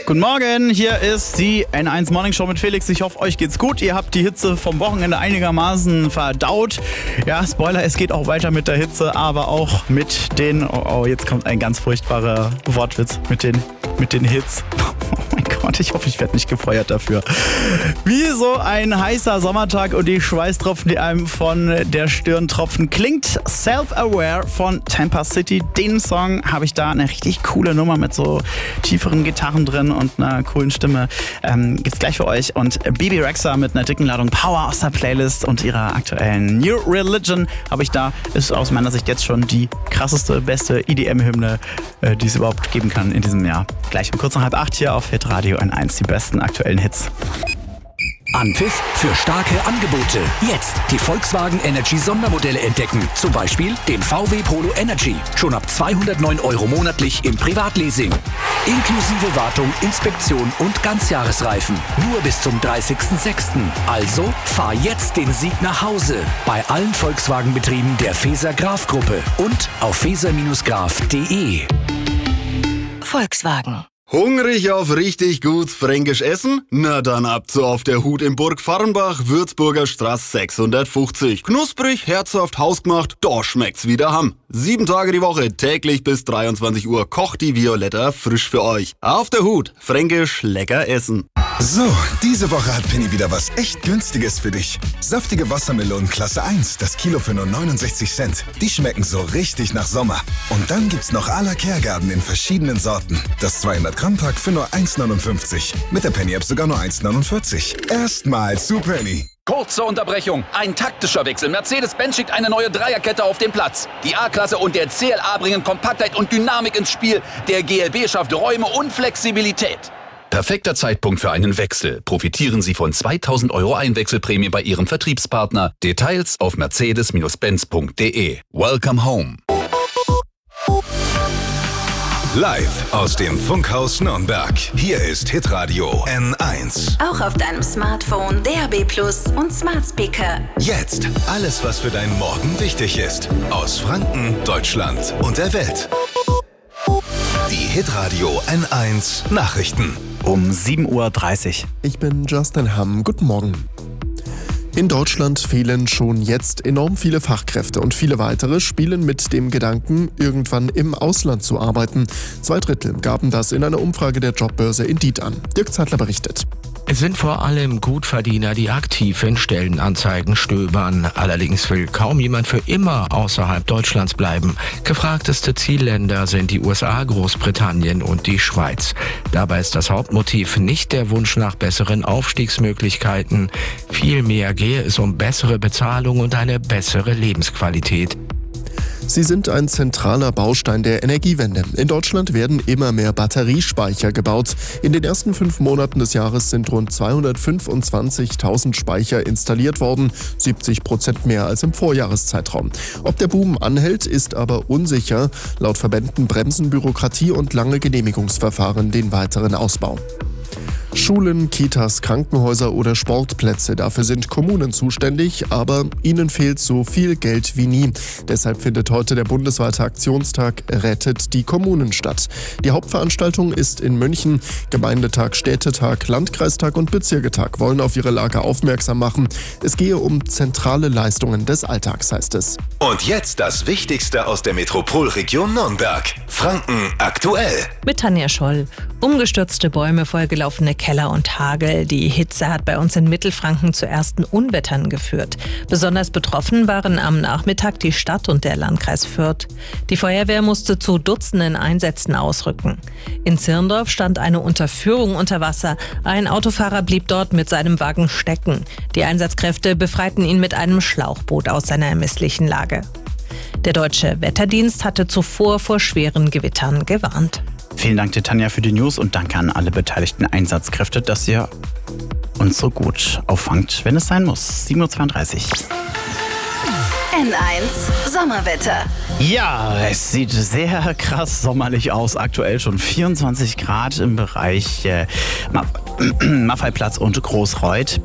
Guten Morgen, hier ist die N1 Morning Show mit Felix. Ich hoffe, euch geht's gut. Ihr habt die Hitze vom Wochenende einigermaßen verdaut. Ja, Spoiler, es geht auch weiter mit der Hitze, aber auch mit den, jetzt kommt ein ganz furchtbarer Wortwitz, mit den Hits. Oh mein Gott, ich hoffe, ich werde nicht gefeuert dafür. Wie so ein heißer Sommertag und die Schweißtropfen, die einem von der Stirn tropfen, klingt Self-Aware von Tampa City. Den Song habe ich da, eine richtig coole Nummer mit so tieferen Gitarren drin und einer coolen Stimme. Gibt's gleich für euch. Und Bebe Rexha mit einer dicken Ladung Power aus der Playlist und ihrer aktuellen New Religion habe ich da. Ist aus meiner Sicht jetzt schon die krasseste, beste EDM-Hymne, die es überhaupt geben kann in diesem Jahr. Gleich um kurz nach 7:30 hier auf Hitradio N1, die besten aktuellen Hits. Anpfiff für starke Angebote. Jetzt die Volkswagen Energy Sondermodelle entdecken. Zum Beispiel den VW Polo Energy. Schon ab 209 € monatlich im Privatleasing. Inklusive Wartung, Inspektion und Ganzjahresreifen. Nur bis zum 30.06. Also fahr jetzt den Sieg nach Hause. Bei allen Volkswagen-Betrieben der Feser-Graf-Gruppe und auf feser-graf.de. Volkswagen. Hungrig auf richtig gut fränkisch Essen? Na dann ab zu Auf der Hut in Burg Farrenbach, Würzburger Straße 650. Knusprig, herzhaft, hausgemacht, da schmeckt's wie daheim. 7 Tage die Woche, täglich bis 23 Uhr kocht die Violetta frisch für euch. Auf der Hut, fränkisch lecker essen. So, diese Woche hat Penny wieder was echt Günstiges für dich. Saftige Wassermelonen Klasse 1, das Kilo für nur 69 Cent. Die schmecken so richtig nach Sommer. Und dann gibt's noch à la Kergarten in verschiedenen Sorten. Das 200 Gramm Pack für nur 1,59. Mit der Penny-App sogar nur 1,49. Erstmal zu Penny. Kurze Unterbrechung. Ein taktischer Wechsel. Mercedes-Benz schickt eine neue Dreierkette auf den Platz. Die A-Klasse und der CLA bringen Kompaktheit und Dynamik ins Spiel. Der GLB schafft Räume und Flexibilität. Perfekter Zeitpunkt für einen Wechsel. Profitieren Sie von 2.000 € Einwechselprämie bei Ihrem Vertriebspartner. Details auf mercedes-benz.de. Welcome home. Live aus dem Funkhaus Nürnberg. Hier ist Hitradio N1. Auch auf deinem Smartphone, DAB+ und Smart Speaker. Jetzt alles, was für deinen Morgen wichtig ist. Aus Franken, Deutschland und der Welt. Die Hitradio N1 Nachrichten. Um 7:30 Uhr. Ich bin Justin Hamm. Guten Morgen. In Deutschland fehlen schon jetzt enorm viele Fachkräfte und viele weitere spielen mit dem Gedanken, irgendwann im Ausland zu arbeiten. 2/3 gaben das in einer Umfrage der Jobbörse Indeed an. Dirk Zeitler berichtet. Es sind vor allem Gutverdiener, die aktiv in Stellenanzeigen stöbern. Allerdings will kaum jemand für immer außerhalb Deutschlands bleiben. Gefragteste Zielländer sind die USA, Großbritannien und die Schweiz. Dabei ist das Hauptmotiv nicht der Wunsch nach besseren Aufstiegsmöglichkeiten. Vielmehr gehe es um bessere Bezahlung und eine bessere Lebensqualität. Sie sind ein zentraler Baustein der Energiewende. In Deutschland werden immer mehr Batteriespeicher gebaut. In den ersten 5 Monaten des Jahres sind rund 225.000 Speicher installiert worden, 70% mehr als im Vorjahreszeitraum. Ob der Boom anhält, ist aber unsicher. Laut Verbänden bremsen Bürokratie und lange Genehmigungsverfahren den weiteren Ausbau. Schulen, Kitas, Krankenhäuser oder Sportplätze, dafür sind Kommunen zuständig, aber ihnen fehlt so viel Geld wie nie. Deshalb findet heute der bundesweite Aktionstag Rettet die Kommunen statt. Die Hauptveranstaltung ist in München. Gemeindetag, Städtetag, Landkreistag und Bezirketag wollen auf ihre Lage aufmerksam machen. Es gehe um zentrale Leistungen des Alltags, heißt es. Und jetzt das Wichtigste aus der Metropolregion Nürnberg. Franken aktuell. Mit Tanja Scholl. Umgestürzte Bäume, vollgelaufene Keller und Hagel. Die Hitze hat bei uns in Mittelfranken zu ersten Unwettern geführt. Besonders betroffen waren am Nachmittag die Stadt und der Landkreis Fürth. Die Feuerwehr musste zu Dutzenden Einsätzen ausrücken. In Zirndorf stand eine Unterführung unter Wasser. Ein Autofahrer blieb dort mit seinem Wagen stecken. Die Einsatzkräfte befreiten ihn mit einem Schlauchboot aus seiner misslichen Lage. Der Deutsche Wetterdienst hatte zuvor vor schweren Gewittern gewarnt. Vielen Dank dir, Tanja, für die News und danke an alle beteiligten Einsatzkräfte, dass ihr uns so gut auffangt, wenn es sein muss. 7:32 Uhr. N1 Sommerwetter. Ja, es sieht sehr krass sommerlich aus. Aktuell schon 24 Grad im Bereich Maffeiplatz und Großreuth.